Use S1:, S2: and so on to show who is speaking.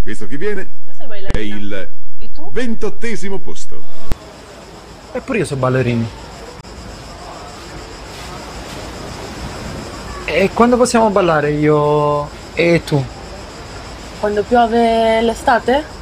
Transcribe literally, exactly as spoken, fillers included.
S1: Visto chi viene,
S2: Io sei
S1: è
S2: ballerina.
S1: il
S2: E tu?
S1: ventottesimo posto.
S3: Eppure io so ballerini. E quando possiamo ballare io e tu?
S2: Quando piove l'estate?